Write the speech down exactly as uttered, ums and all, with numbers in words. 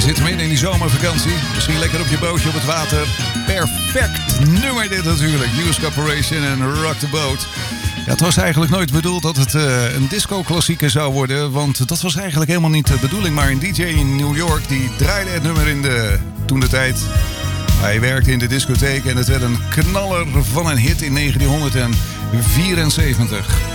zitten midden in die zomervakantie. Misschien lekker op je bootje op het water. Perfect nummer dit natuurlijk. News Corporation en Rock the Boat. Ja, het was eigenlijk nooit bedoeld dat het uh, een disco-klassieker zou worden. Want dat was eigenlijk helemaal niet de bedoeling. Maar een D J in New York die draaide het nummer in de toen de tijd. Hij werkte in de discotheek en het werd een knaller van een hit in negentien vierenzeventig.